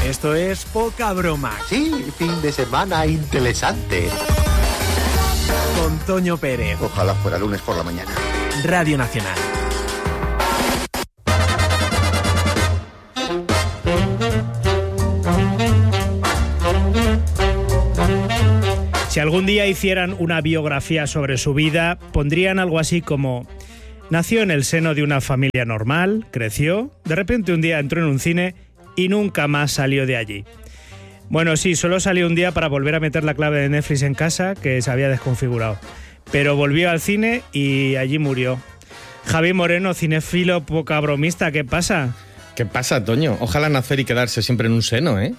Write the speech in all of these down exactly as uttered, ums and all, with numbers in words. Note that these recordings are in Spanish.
Esto es Poca Broma. Sí, fin de semana interesante. Con Toño Pérez. Ojalá fuera lunes por la mañana. Radio Nacional. Si algún día hicieran una biografía sobre su vida, pondrían algo así como: nació en el seno de una familia normal, creció, de repente un día entró en un cine y nunca más salió de allí. Bueno, sí, solo salió un día para volver a meter la clave de Netflix en casa, que se había desconfigurado. Pero volvió al cine y allí murió. Javi Moreno, cinéfilo poca bromista, ¿qué pasa? ¿Qué pasa, Toño? Ojalá nacer y quedarse siempre en un seno, ¿eh?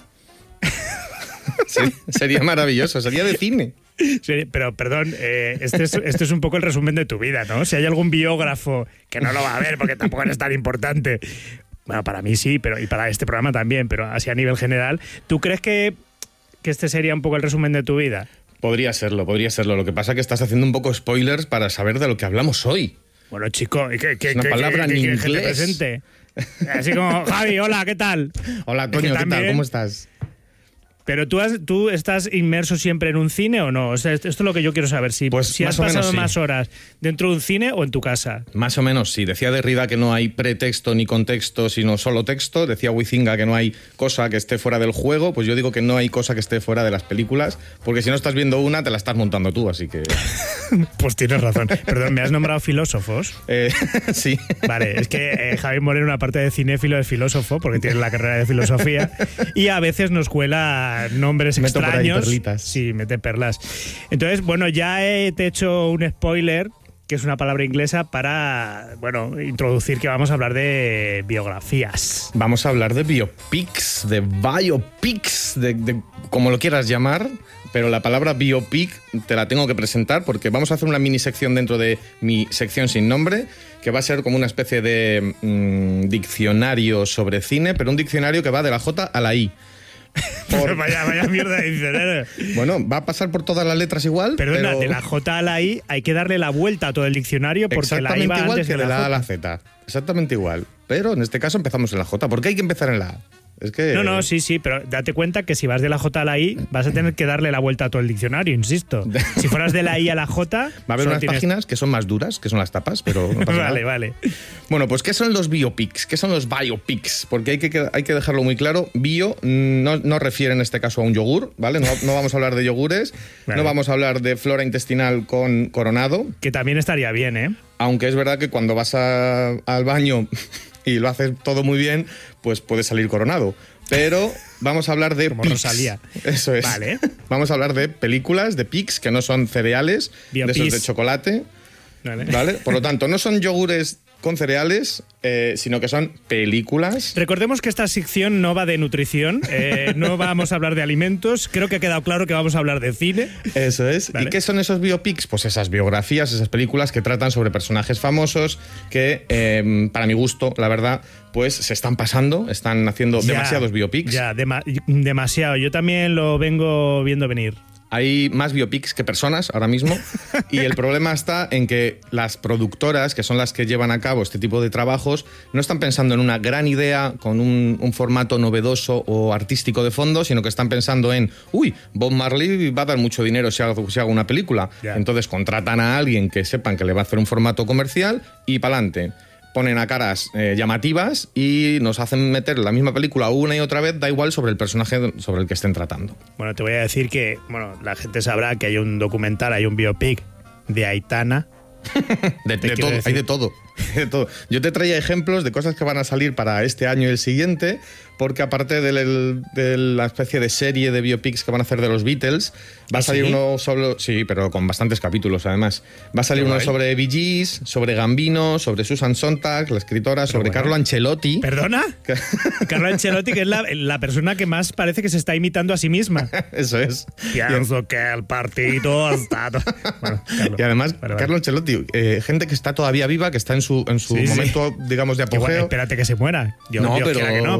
Sí, sería maravilloso, sería de cine. Sí, pero perdón, eh, este, es, este es un poco el resumen de tu vida, ¿no? Si hay algún biógrafo, que no lo va a ver porque tampoco es tan importante. Bueno, para mí sí, pero y para este programa también, pero así a nivel general. ¿Tú crees que, que este sería un poco el resumen de tu vida? Podría serlo, podría serlo. Lo que pasa es que estás haciendo un poco spoilers para saber de lo que hablamos hoy. Bueno, chico, ¿qué, qué, es una qué, palabra qué, en qué, inglés. Que te presente? Así como, Javi, hola, ¿qué tal? Hola, Toño, ¿qué tal? ¿Cómo estás? Pero tú, has, tú estás inmerso siempre en un cine o no? O sea, esto es lo que yo quiero saber. Si, pues si has más pasado menos, sí. más horas dentro de un cine o en tu casa. Más o menos, sí. Decía Derrida que no hay pretexto ni contexto, sino solo texto. Decía Huizinga que no hay cosa que esté fuera del juego. Pues yo digo que no hay cosa que esté fuera de las películas, porque si no estás viendo una, te la estás montando tú, así que... Pues tienes razón. Perdón, ¿me has nombrado filósofos? Eh, sí. Vale, es que eh, Javi Moreno, aparte de cinéfilo, es filósofo, porque tiene la carrera de filosofía, y a veces nos cuela nombres Meto extraños. por ahí perlitas. Sí, mete perlas. Entonces, bueno, ya he, te he hecho un spoiler, que es una palabra inglesa, para, bueno, introducir que vamos a hablar de biografías. Vamos a hablar de biopics, de biopics, de, de como lo quieras llamar, pero la palabra biopic te la tengo que presentar porque vamos a hacer una mini sección dentro de mi sección sin nombre, que va a ser como una especie de mmm, diccionario sobre cine, pero un diccionario que va de la J a la I. Por... vaya, vaya mierda de diccionario. Bueno, va a pasar por todas las letras igual. Perdona, pero... de la J a la I hay que darle la vuelta a todo el diccionario porque la I va igual antes que de de la la A a J. la Z. Exactamente igual. Pero en este caso empezamos en la J. ¿Por qué hay que empezar en la A? Es que... No, no, sí, sí, pero date cuenta que si vas de la J a la I vas a tener que darle la vuelta a todo el diccionario, insisto. Si fueras de la I a la J... Va a haber unas tienes... páginas que son más duras, que son las tapas, pero no pasa Vale, nada. vale. Bueno, pues ¿qué son los biopics? ¿Qué son los biopics? Porque hay que, hay que dejarlo muy claro. Bio no, no refiere en este caso a un yogur, ¿vale? No, no vamos a hablar de yogures, vale. No vamos a hablar de flora intestinal con coronado. Que también estaría bien, ¿eh? Aunque es verdad que cuando vas a, al baño y lo haces todo muy bien, pues puedes salir coronado. Pero vamos a hablar de Como pics. Rosalía. Eso es. Vale. Vamos a hablar de películas, de pics, que no son cereales, Biopis. de esos de chocolate. Vale. ¿Vale? Por lo tanto, no son yogures con cereales, eh, sino que son películas. Recordemos que esta sección no va de nutrición, eh, no vamos a hablar de alimentos, creo que ha quedado claro que vamos a hablar de cine. Eso es. ¿Vale? ¿Y qué son esos biopics? Pues esas biografías, esas películas que tratan sobre personajes famosos que, eh, para mi gusto, la verdad, pues se están pasando, están haciendo ya, demasiados biopics. Ya, dema- demasiado. Yo también lo vengo viendo venir. Hay más biopics que personas ahora mismo y el problema está en que las productoras, que son las que llevan a cabo este tipo de trabajos, no están pensando en una gran idea con un, un formato novedoso o artístico de fondo, sino que están pensando en, uy, Bob Marley va a dar mucho dinero si hago, si hago una película. Yeah. Entonces contratan a alguien que sepan que le va a hacer un formato comercial y pa'lante. Ponen a caras eh, llamativas y nos hacen meter la misma película una y otra vez, da igual sobre el personaje sobre el que estén tratando. Bueno, te voy a decir que, bueno, la gente sabrá que hay un documental, hay un biopic de Aitana. de, de todo, hay de todo, de todo. Yo te traía ejemplos de cosas que van a salir para este año y el siguiente, porque aparte de, el, de la especie de serie de biopics que van a hacer de los Beatles, va a salir ¿Sí? uno sobre... Sí, pero con bastantes capítulos además. Va a salir Pero uno guay. sobre Bee Gees, sobre Gambino, sobre Susan Sontag, la escritora, Pero sobre bueno. Carlo Ancelotti. ¿Perdona? Carlo Ancelotti, que es la, la persona que más parece que se está imitando a sí misma. Eso es. Pienso que el partido ha estado... Bueno, Carlo. Y además, Vale, vale. Carlo Ancelotti, eh, gente que está todavía viva, que está en su, en su Sí, sí. momento, digamos, de Que bueno, apogeo. espérate que se muera. Yo, no, Dios pero, quiera que no, pero... pero es que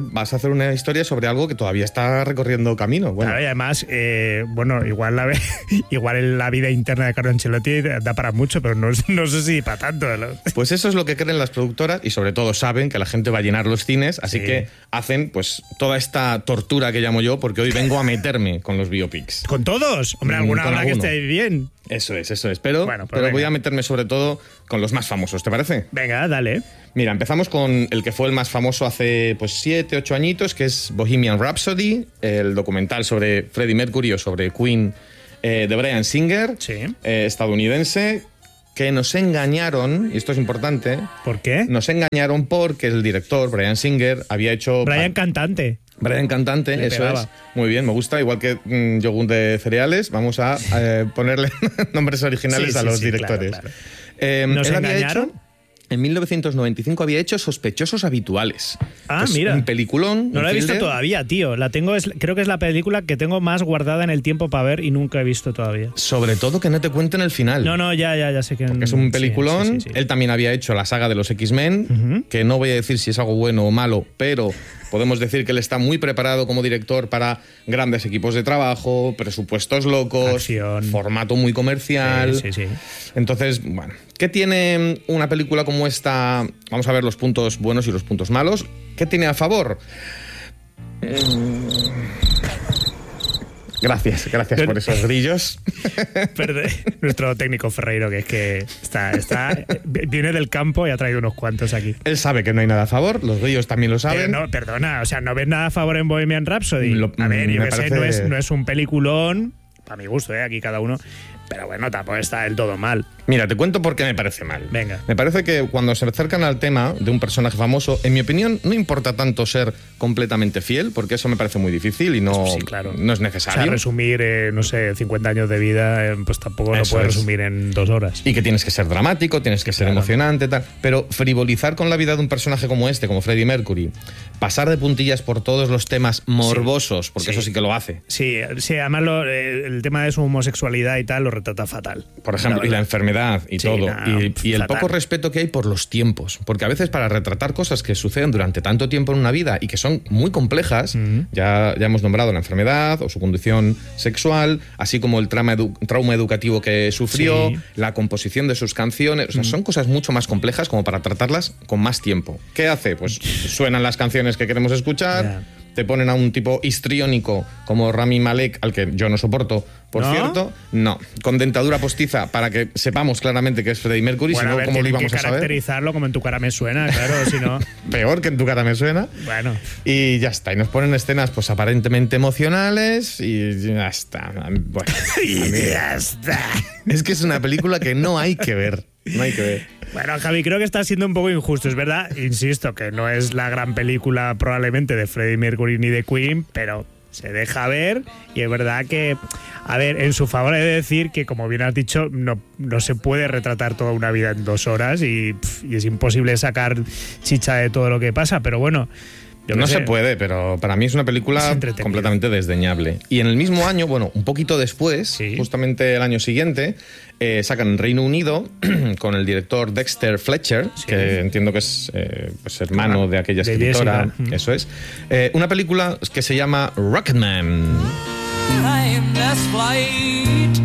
vas a hacer una historia sobre algo que todavía está recorriendo camino. Bueno, claro, y además, eh, bueno, igual la, igual la vida interna de Carlo Ancelotti da para mucho, pero no, no sé si para tanto. ¿No? Pues eso es lo que creen las productoras y sobre todo saben que la gente va a llenar los cines, así Sí. que hacen pues toda esta tortura que llamo yo, porque hoy vengo a meterme con los biopics. ¿Con todos? Hombre, Mm, alguna con habrá que alguno. esté bien. Eso es, eso es. Pero, Bueno, pues pero venga. voy a meterme sobre todo con los más famosos, ¿te parece? Venga, dale. Mira, empezamos con el que fue el más famoso hace pues siete, ocho añitos, que es Bohemian Rhapsody, el documental sobre Freddie Mercury o sobre Queen eh, de Bryan Singer, Sí. eh, estadounidense, que nos engañaron, y esto es importante, ¿Por qué? nos engañaron porque el director, Bryan Singer, había hecho... Brian Cantante. Brian Cantante, Le eso pegaba. es. Muy bien, me gusta. Igual que mm, yogur de cereales, vamos a eh, ponerle nombres originales Sí, a sí, los sí, directores. claro, claro. Eh, ¿Nos él había engañaron? hecho, en mil novecientos noventa y cinco había hecho Sospechosos Habituales. Ah, que es mira. un peliculón. No un la he visto thriller. todavía, tío. La tengo, es, creo que es la película que tengo más guardada en el tiempo para ver y nunca he visto todavía. Sobre todo que no te cuenten el final. No, no, ya, ya, ya sé que... Que es un sí, peliculón. sí, sí, sí. Él también había hecho la saga de los X-Men, Ujú. que no voy a decir si es algo bueno o malo, pero podemos decir que él está muy preparado como director para grandes equipos de trabajo, presupuestos locos, Acción. formato muy comercial. Sí, sí, sí. Entonces, bueno, ¿qué tiene una película como esta? Vamos a ver los puntos buenos y los puntos malos. ¿Qué tiene a favor? Gracias, gracias por esos grillos. Perde- Nuestro técnico Ferreiro, que es que está, está, viene del campo y ha traído unos cuantos aquí. Él sabe que no hay nada a favor, los grillos también lo Pero saben. no, perdona, o sea, ¿no ves nada a favor en Bohemian Rhapsody? Lo- a ver, yo me que sé, parece- no es, no es un peliculón, para mi gusto, ¿eh? Aquí cada uno, pero bueno, tampoco está del todo mal. Mira, te cuento por qué me parece mal. Venga. Me parece que cuando se acercan al tema de un personaje famoso, en mi opinión, no importa tanto ser completamente fiel, porque eso me parece muy difícil y no, Sí, claro. no es O sea, necesario. resumir, eh, no sé, cincuenta años de vida, eh, pues tampoco lo Eso puedes es. resumir en dos horas. Y que tienes que ser dramático, tienes que ser claro. emocionante, tal. Pero frivolizar con la vida de un personaje como este, como Freddie Mercury, pasar de puntillas por todos los temas morbosos, porque Sí. eso sí que lo hace. Sí, sí, además lo- eh, el tema de su homosexualidad y tal lo retrata fatal. Por ejemplo, y la enfermedad y Sí, todo. no, y, y el fatal. poco respeto que hay por los tiempos. Porque a veces para retratar cosas que suceden durante tanto tiempo en una vida y que son muy complejas, ya, ya hemos nombrado la enfermedad o su condición sexual, así como el trauma, edu- trauma educativo que sufrió, Sí. la composición de sus canciones. O sea, son cosas mucho más complejas como para tratarlas con más tiempo. ¿Qué hace? Pues suenan las canciones que queremos escuchar. Ya. Te ponen a un tipo histriónico como Rami Malek, al que yo no soporto, por ¿No? cierto. No, con dentadura postiza para que sepamos claramente que es Freddie Mercury, Bueno, si a no, ver, ¿cómo lo tienen íbamos que a saber? caracterizarlo como en tu cara me suena, claro, si no... Peor que en tu cara me suena. Bueno, Y ya está, y nos ponen escenas pues aparentemente emocionales y ya está. Bueno, y ya está. es que es una película que no hay que ver, no hay que ver. Bueno, Javi, creo que está siendo un poco injusto, es verdad. Insisto, que no es la gran película probablemente de Freddie Mercury ni de Queen, pero se deja ver y es verdad que, a ver, en su favor he de decir que, como bien has dicho, no, no se puede retratar toda una vida en dos horas y, pff, y es imposible sacar chicha de todo lo que pasa, pero bueno... yo No qué se sé. puede, pero para mí es una Es película entretenida. completamente desdeñable. Y en el mismo año, bueno, un poquito después, Sí. justamente el año siguiente, eh, sacan en Reino Unido con el director Dexter Fletcher, Sí. que entiendo que es eh, pues hermano Ah, de aquella de escritora, Jessica. Mm. eso es, eh, una película que se llama Rocketman. Timeless flight.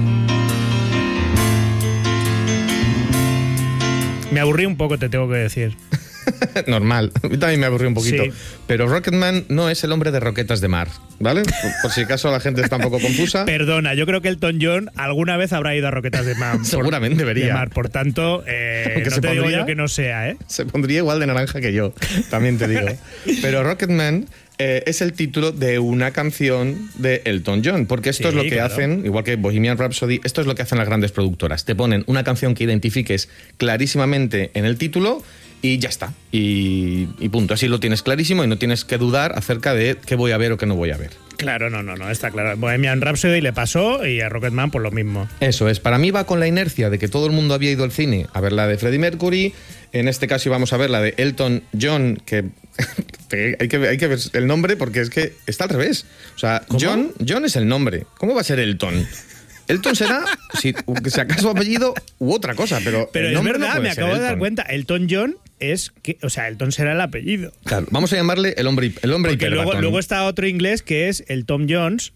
Me aburrí un poco, te tengo que decir. Normal, a mí también me aburrí un poquito. Sí. Pero Rocketman no es el hombre de roquetas de mar, ¿vale? Por, por si acaso la gente está un poco confusa. Perdona, yo creo que Elton John alguna vez habrá ido a Roquetas de Mar. por- Seguramente debería. de mar, por tanto, eh, Aunque no se te digo pondría- yo que no sea, ¿eh? Se pondría igual de naranja que yo, también te digo. Pero Rocketman eh, es el título de una canción de Elton John, porque esto Sí, es lo que claro. hacen, igual que Bohemian Rhapsody, esto es lo que hacen las grandes productoras. Te ponen una canción que identifiques clarísimamente en el título y ya está. Y, y punto. Así lo tienes clarísimo y no tienes que dudar acerca de qué voy a ver o qué no voy a ver. Claro, no, no, no, está claro. Bohemian Rhapsody le pasó y a Rocketman por lo mismo. Eso es, para mí va con la inercia de que todo el mundo había ido al cine a ver la de Freddie Mercury, en este caso íbamos a ver la de Elton John, que hay que, hay que ver el nombre porque es que está al revés. O sea, John, John es el nombre. ¿Cómo va a ser Elton? Elton será, si, si acaso apellido u otra cosa, pero, Pero el es nombre no verdad, puede me ser acabo de dar Elton. cuenta. Elton John es que, o sea, Elton será el apellido. Claro, vamos a llamarle el hombre, el hombre Porque luego, hiperbatón. luego está otro inglés que es el Tom Jones.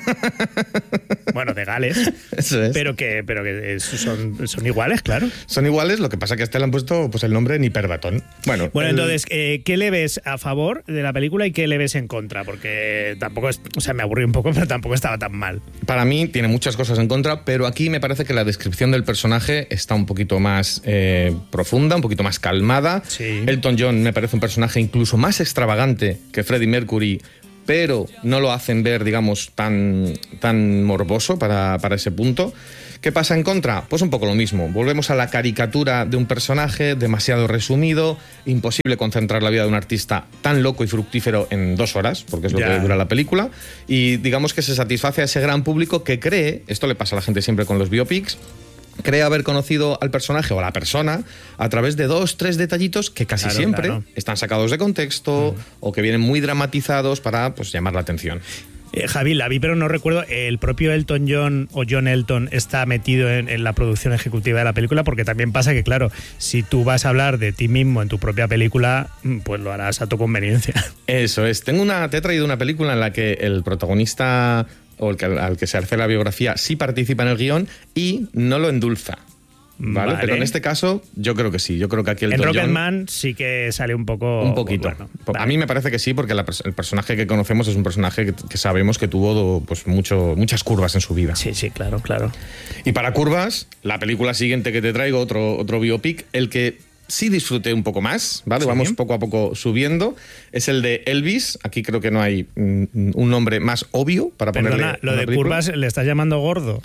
Bueno, de Gales. Eso es. Pero que, pero que es- son, son iguales, claro. Son iguales, lo que pasa que a este le han puesto pues, el nombre en hiperbatón. Bueno, Bueno, el- entonces, eh, ¿qué le ves a favor de la película y qué le ves en contra? Porque tampoco es, o sea, me aburrí un poco, pero tampoco estaba tan mal. Para mí tiene muchas cosas en contra, pero aquí me parece que la descripción del personaje está un poquito más eh, profunda, un poquito más calmada. Sí. Elton John me parece un personaje incluso más extravagante que Freddie Mercury, pero no lo hacen ver, digamos, tan, tan morboso para, para ese punto. ¿Qué pasa en contra? Pues un poco lo mismo. Volvemos a la caricatura de un personaje demasiado resumido, imposible concentrar la vida de un artista tan loco y fructífero en dos horas, porque es lo Ya. que dura la película, y digamos que se satisface a ese gran público que cree, esto le pasa a la gente siempre con los biopics, cree haber conocido al personaje o a la persona a través de dos, tres detallitos que casi Claro, siempre claro. están sacados de contexto o que vienen muy dramatizados para pues, llamar la atención. Eh, Javi, la vi, pero no recuerdo. ¿El propio Elton John o John Elton está metido en, en la producción ejecutiva de la película? Porque también pasa que, claro, si tú vas a hablar de ti mismo en tu propia película, mm, pues lo harás a tu conveniencia. Eso es. Tengo una, te he traído una película en la que el protagonista o el que, al que se hace la biografía sí participa en el guión y no lo endulza. ¿Vale? Vale. Pero en este caso, yo creo que sí. Yo creo que aquí el En Elton John- Rocketman sí que sale un poco... Un poquito. bueno, A vale. mí me parece que sí, porque la pers- el personaje que conocemos es un personaje que, que sabemos que tuvo pues, mucho, muchas curvas en su vida. Sí, sí, claro, claro. Y para curvas, la película siguiente que te traigo, otro, otro biopic, el que sí disfruté un poco más, ¿vale? Sí. Vamos poco a poco subiendo, es el de Elvis. Aquí creo que no hay mm, un nombre más obvio para Perdona, ponerle lo una de película. curvas le estás llamando gordo.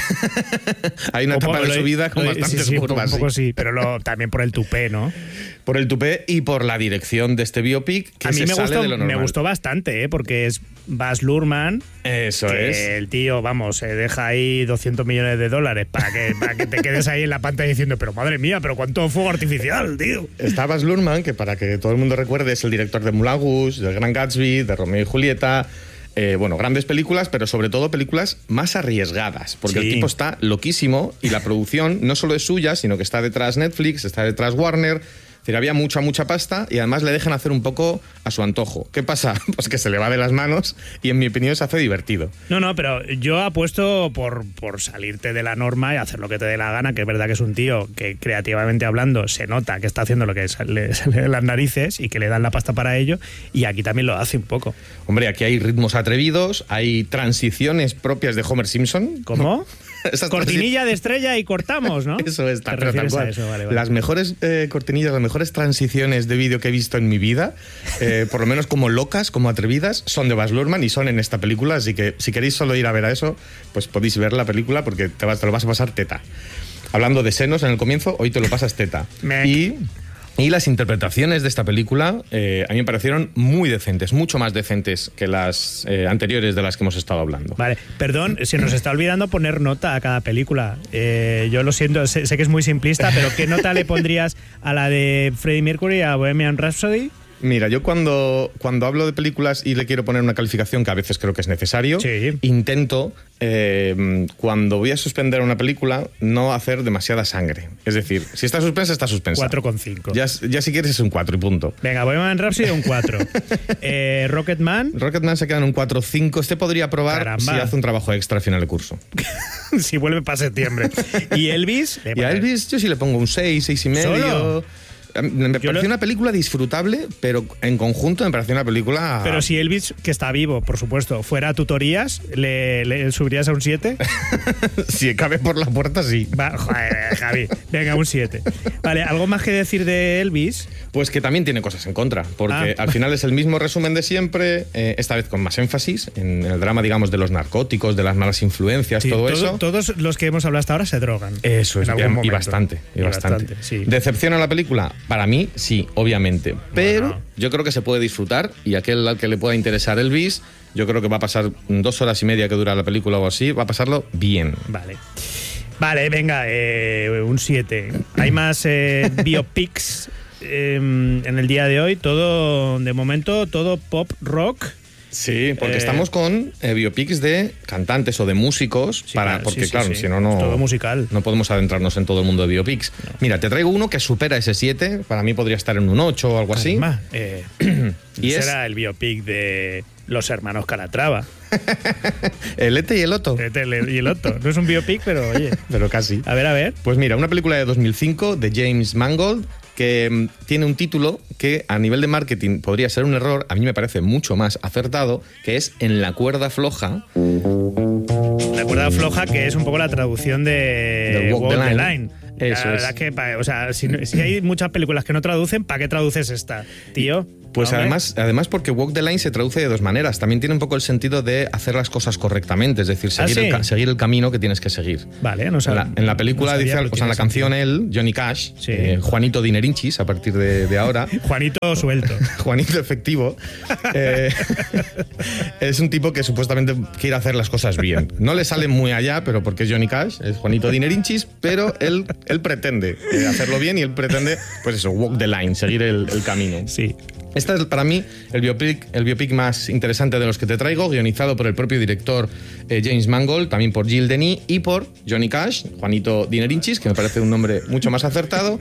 Hay una Un etapa poco- de su lo- vida con lo- bastantes sí, sí, curvas. Un poco sí. sí, pero lo- también por el tupé, ¿no? Por el tupé y por la dirección de este biopic, que A mí se me sale gustó, de lo me normal. gustó bastante, ¿eh? Porque es Baz Luhrmann. Eso que es. el tío, vamos, se deja ahí doscientos millones de dólares para que, para que te quedes ahí en la pantalla diciendo, pero madre mía, pero cuánto fuego artificial, tío. Está Baz Luhrmann, que para que todo el mundo recuerde es el director de Moulin Rouge, del Gran Gatsby, de Romeo y Julieta. Eh, bueno, grandes películas, pero sobre todo películas más arriesgadas, porque Sí. el tipo está loquísimo y la producción no solo es suya, sino que está detrás Netflix, está detrás Warner. Es decir, había mucha, mucha pasta y además le dejan hacer un poco a su antojo. ¿Qué pasa? Pues que se le va de las manos y en mi opinión se hace divertido. No, no, pero yo apuesto por, por salirte de la norma y hacer lo que te dé la gana, que es verdad que es un tío que creativamente hablando se nota que está haciendo lo que se le sale de las narices y que le dan la pasta para ello, y aquí también lo hace un poco. Hombre, aquí hay ritmos atrevidos, hay transiciones propias de Homer Simpson. ¿Cómo? Esas Cortinilla de estrella y cortamos, ¿no? Eso es, ¿Te pero tal refieres a cual. eso? Vale, vale. Las mejores eh, cortinillas, las mejores transiciones de vídeo que he visto en mi vida, eh, por lo menos como locas, como atrevidas, son de Baz Luhrmann y son en esta película. Así que si queréis solo ir a ver a eso, pues podéis ver la película porque te, vas, te lo vas a pasar teta. Hablando de senos en el comienzo, hoy te lo pasas teta. Mec. Y. Y las interpretaciones de esta película eh, a mí me parecieron muy decentes, mucho más decentes que las eh, anteriores de las que hemos estado hablando. Vale, perdón, se nos está olvidando poner nota a cada película. Eh, yo lo siento, sé, sé que es muy simplista, pero ¿qué nota le pondrías a la de Freddie Mercury, a Bohemian Rhapsody? Mira, yo cuando, cuando hablo de películas y le quiero poner una calificación, que a veces creo que es necesario, Sí. intento, eh, cuando voy a suspender una película, no hacer demasiada sangre. Es decir, si está suspensa, está suspensa. cuatro coma cinco. Ya, ya si quieres es un cuatro y punto. Venga, Bohemian Rhapsody un cuatro. eh, Rocketman, Rocketman se queda en un cuatro cinco. Este podría probar Caramba. si hace un trabajo extra a final de curso. si vuelve para septiembre. Y Elvis, le Y a pone- Elvis yo sí le pongo un seis, seis y medio. ¿Solo? Me Yo pareció lo- una película disfrutable, pero en conjunto me pareció una película... Pero si Elvis, que está vivo, por supuesto, fuera a tutorías, ¿le, le subirías a un siete? si cabe por la puerta, sí. Va, joder, Javi. Venga, un siete. Vale, ¿algo más que decir de Elvis? Pues que también tiene cosas en contra, porque Ah. al final es el mismo resumen de siempre, eh, esta vez con más énfasis en el drama, digamos, de los narcóticos, de las malas influencias, Sí, todo, todo- eso. Todos los que hemos hablado hasta ahora se drogan. Eso es, En y, algún y momento. bastante, y, Y bastante. bastante, sí. ¿Decepciona la película? Para mí, sí, obviamente. Pero Bueno. yo creo que se puede disfrutar y aquel al que le pueda interesar Elvis, yo creo que va a pasar dos horas y media que dura la película o así, va a pasarlo bien. Vale. Vale, venga, eh, un siete. Hay más eh, biopics eh, en el día de hoy. Todo, de momento, todo pop rock. Sí, porque Eh, estamos con eh, biopics de cantantes o de músicos, Sí, para, claro, porque sí, sí, claro, sí. si no, no, Es todo musical. no podemos adentrarnos en todo el mundo de biopics. Mira, te traigo uno que supera ese siete, para mí podría estar en un ocho o algo así. Además, eh, Y es- será el biopic de los hermanos Calatrava. El Ete y el Otto, Este y el otro. No es un biopic, pero oye. pero casi. A ver, a ver. Pues mira, una película de dos mil cinco de James Mangold que mm, tiene un título que a nivel de marketing podría ser un error, a mí me parece mucho más acertado, que es En la cuerda floja. La cuerda floja, que es un poco la traducción de Del Walk the Walk the Line. Line. Eso la verdad es. es que, pa- o sea, si, si hay muchas películas que no traducen, ¿para qué traduces esta, tío? Pues Hombre. además, además porque Walk the Line se traduce de dos maneras. También tiene un poco el sentido de hacer las cosas correctamente, es decir, ¿Ah, seguir, sí? el, ca- seguir el camino que tienes que seguir. Vale, no En sab- la, en la película no sabía, dice, pero o sea, en la tiene canción él, Johnny Cash, Sí. eh, Juanito Dinerinchis, a partir de, de ahora, sentido. Juanito suelto. Juanito efectivo, eh, es un tipo que supuestamente quiere hacer las cosas bien. No le sale muy allá, pero porque es Johnny Cash, es Juanito Dinerinchis, pero él, él pretende eh, hacerlo bien y él pretende, pues eso, walk the line, seguir el, el camino. Sí. Este es para mí el biopic, el biopic más interesante de los que te traigo, guionizado por el propio director eh, James Mangold, también por Gilles Denis y por Johnny Cash, Juanito Dinerinchis, que me parece un nombre mucho más acertado.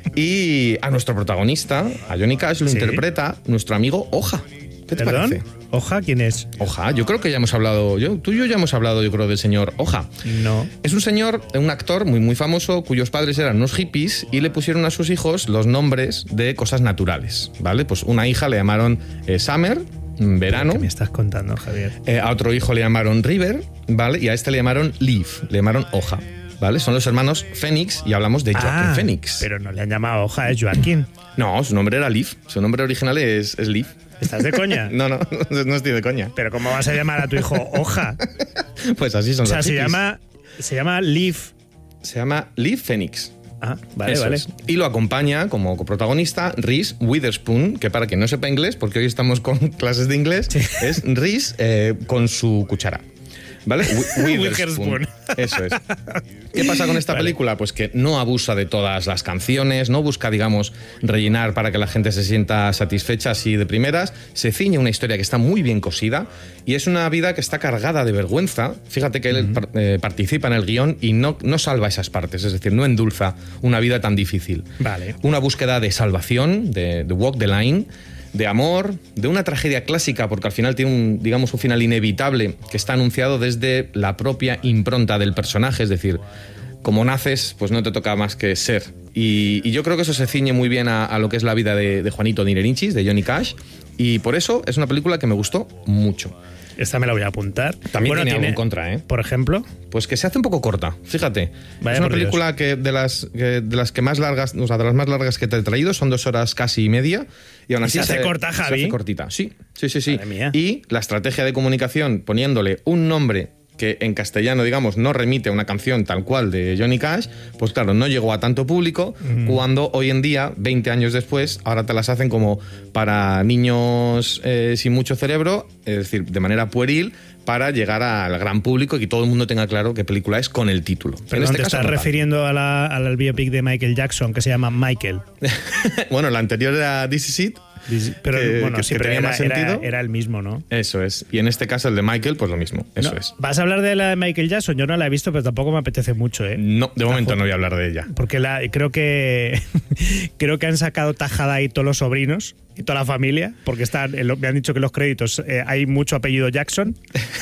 Y a nuestro protagonista, a Johnny Cash, lo Sí. interpreta nuestro amigo Oja. ¿Qué te ¿Perdón? parece? ¿Oja quién es? Oja, yo creo que ya hemos hablado, yo, tú y yo ya hemos hablado, yo creo, del señor Oja. No. Es un señor, un actor muy muy famoso cuyos padres eran unos hippies y le pusieron a sus hijos los nombres de cosas naturales, ¿vale? Pues una hija le llamaron eh, Summer, mm, verano, ¿Qué me estás contando, Javier? eh, a otro hijo le llamaron River, ¿vale? Y a este le llamaron Leaf, le llamaron Hoja, ¿vale? Son los hermanos Fénix y hablamos de Joaquín Ah, Fénix. pero no le han llamado Hoja, es Joaquín. No, su nombre era Leaf, su nombre original es, es Leaf. ¿Estás de coña? No, no, no estoy de coña. Pero ¿cómo vas a llamar a tu hijo Hoja? Pues así son O sea, los se hippies. llama, se llama Leaf. Se llama Leaf Fénix. Ah, vale, Eso vale. es. Y lo acompaña como coprotagonista Reese Witherspoon, que para quien no sepa inglés, porque hoy estamos con clases de inglés, es Reese eh, con su cuchara. ¿Vale? Wi- Witherspoon. Eso es. ¿Qué pasa con esta Vale. película? Pues que no abusa de todas las canciones, no busca, digamos, rellenar para que la gente se sienta satisfecha así de primeras. Se ciñe una historia que está muy bien cosida y es una vida que está cargada de vergüenza. Fíjate que él par- eh, participa en el guión y no, no salva esas partes, es decir, no endulza una vida tan difícil. Vale. Una búsqueda de salvación, de, de walk the line, de amor, de una tragedia clásica, porque al final tiene un, digamos, un final inevitable que está anunciado desde la propia impronta del personaje, es decir, como naces, pues no te toca más que ser. Y, y yo creo que eso se ciñe muy bien a, a lo que es la vida de, de Juanito Dinerinchis, de Johnny Cash, y por eso es una película que me gustó mucho. Esta me la voy a apuntar. También tiene algo en contra, ¿eh? Por ejemplo, Pues que se hace un poco corta, fíjate. Vaya es una por Dios. película que de las que, de las que más largas, o sea, de las más largas que te he traído, son dos horas casi y media. Y aún ¿Y así se hace corta, Se Javi? hace cortita, sí, sí, sí, sí. Madre mía. Y la estrategia de comunicación poniéndole un nombre que en castellano, digamos, no remite a una canción tal cual de Johnny Cash, pues claro, no llegó a tanto público, cuando hoy en día, veinte años después, ahora te las hacen como para niños eh, sin mucho cerebro, es decir, de manera pueril, para llegar al gran público y que todo el mundo tenga claro qué película es con el título. perdón, te estás no tanto. refiriendo a la- al biopic de Michael Jackson que se llama Michael. Bueno, la anterior era This Is It. Pero Que- bueno, que- sí, que pero tenía era, más era- sentido. era el mismo, ¿no? Eso es. Y en este caso el de Michael, pues lo mismo. Eso No, es. ¿Vas a hablar de la de Michael Jackson? Yo no la he visto, pero tampoco me apetece mucho, ¿eh? No, de momento no voy a hablar de ella. Porque la, creo que creo que han sacado tajada ahí todos los sobrinos y toda la familia, porque están, en lo- me han dicho que en los créditos eh, hay mucho apellido Jackson.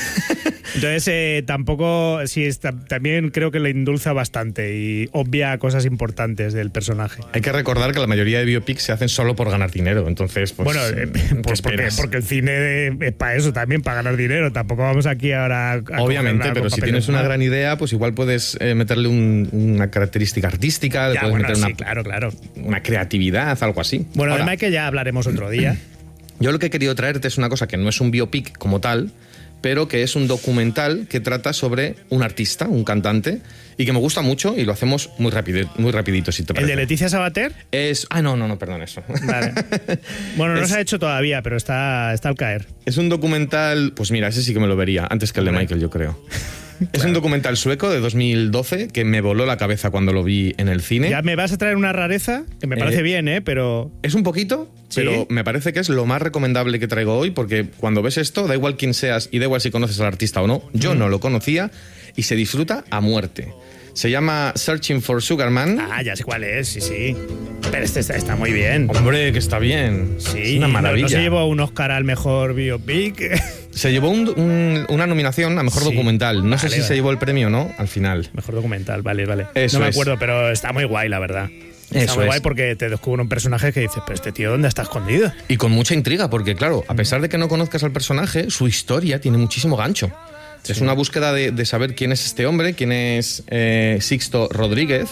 Entonces eh, tampoco, sí, está, también creo que le indulza bastante y obvia cosas importantes del personaje. Hay que recordar que la mayoría de biopics se hacen solo por ganar dinero. Entonces, pues. Bueno, eh, ¿qué por- porque, esperas? porque el cine es para eso también, para ganar dinero. Tampoco vamos aquí ahora a Obviamente, coger pero algo si papel tienes una normal. gran idea, pues igual puedes eh, meterle un- una característica artística, le Ya, puedes bueno, meter sí, una, claro, claro. una creatividad, algo así. Bueno, Ahora, de Michael ya hablaremos otro día. yo lo que he querido traerte es una cosa que no es un biopic como tal, pero que es un documental que trata sobre un artista, un cantante, y que me gusta mucho y lo hacemos muy rápido, muy rapidito, si te ¿El parece. de Leticia Sabater? Es, ah, no, no, no, perdón, eso. Vale. Bueno, no Es- se ha hecho todavía, pero está, está al caer. Es un documental, pues mira, ese sí que me lo vería, antes que el de Hombre. Michael, yo creo. Es un documental sueco de dos mil doce que me voló la cabeza cuando lo vi en el cine. Ya me vas a traer una rareza, que me parece Eh, bien, ¿eh? Pero... Es un poquito, ¿Sí? pero me parece que es lo más recomendable que traigo hoy, porque cuando ves esto, da igual quién seas y da igual si conoces al artista o no, yo no lo conocía y se disfruta a muerte. Se llama Searching for Sugar Man. Ah, ya sé cuál es, sí, sí. Pero este está, está muy bien. Hombre, que está bien. Sí, es una maravilla. ¿No, no se llevó un Oscar al mejor biopic? Se llevó un- un- una nominación a mejor Sí. documental. No sé Vale, si vale. se llevó el premio o no al final. Mejor documental, vale, vale. Eso no me es. acuerdo, pero está muy guay, la verdad. Está Eso muy es. guay porque te descubre un personaje que dices, pero este tío, ¿dónde está escondido? Y con mucha intriga, porque claro, a pesar de que no conozcas al personaje, su historia tiene muchísimo gancho. Es una búsqueda de, de saber quién es este hombre, quién es eh, Sixto Rodríguez,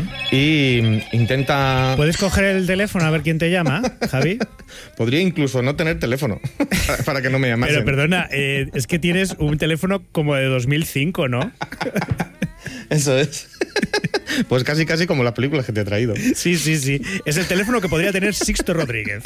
y intenta... ¿Puedes coger el teléfono a ver quién te llama, Javi? Podría incluso no tener teléfono para, para que no me llamasen. Pero perdona, eh, es que tienes un teléfono como de dos mil cinco, ¿no? Eso es. Pues casi casi como las películas que te he traído. Sí, sí, sí. Es el teléfono que podría tener Sixto Rodríguez.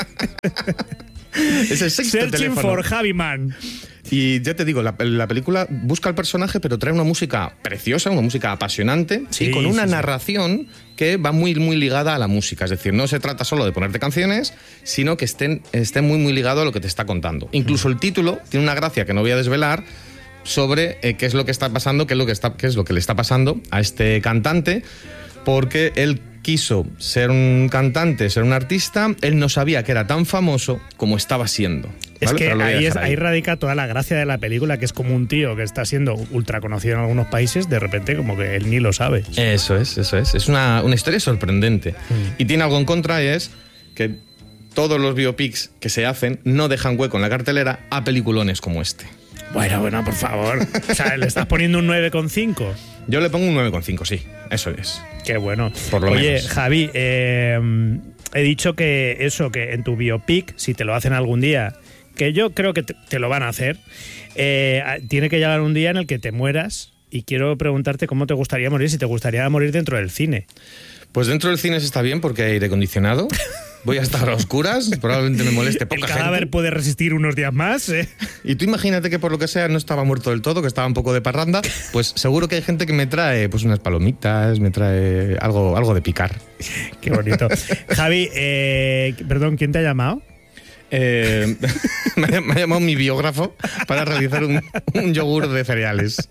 Es el sexto Searching teléfono. for Javi Man. Y ya te digo, la, la película busca al personaje, pero trae una música preciosa, una música apasionante, Sí, y con una sí, sí. narración que va muy, muy ligada a la música. Es decir, no se trata solo de ponerte canciones, sino que estén, estén muy, muy ligado a lo que te está contando. Incluso el título tiene una gracia que no voy a desvelar sobre eh, qué es lo que está pasando, qué es lo que, está, qué es lo que le está pasando a este cantante, porque él quiso ser un cantante, ser un artista, él no sabía que era tan famoso como estaba siendo. Es ¿vale? que Pero lo voy a ahí, es- dejar ahí radica toda la gracia de la película, que es como un tío que está siendo ultra conocido en algunos países, de repente como que él ni lo sabe. Eso es, eso es. Es una, una historia sorprendente. Y tiene algo en contra, y es que todos los biopics que se hacen no dejan hueco en la cartelera a peliculones como este. Bueno, bueno, por favor. O sea, le estás poniendo un nueve coma cinco. Yo le pongo un nueve coma cinco, sí. Eso es. Qué bueno. Por lo Oye, menos. Javi, eh, he dicho que eso, que en tu biopic, si te lo hacen algún día, que yo creo que te, te lo van a hacer, eh, tiene que llegar un día en el que te mueras, y quiero preguntarte cómo te gustaría morir, si te gustaría morir dentro del cine. Pues dentro del cine se está bien porque hay aire acondicionado. Voy a estar a oscuras, probablemente me moleste El poca cadáver gente. puede resistir unos días más, ¿eh? Y tú imagínate que por lo que sea no estaba muerto del todo, que estaba un poco de parranda, pues seguro que hay gente que me trae pues unas palomitas, me trae algo, algo de picar. Qué bonito. Javi, eh, perdón, ¿quién te ha llamado? Eh, me, ha, me ha llamado mi biógrafo para realizar un, un yogur de cereales.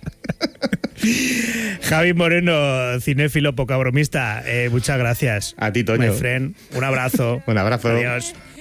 Javi Moreno, cinéfilo poca bromista, eh, muchas gracias. A ti, Toño. My friend, un abrazo. Un abrazo. Adiós.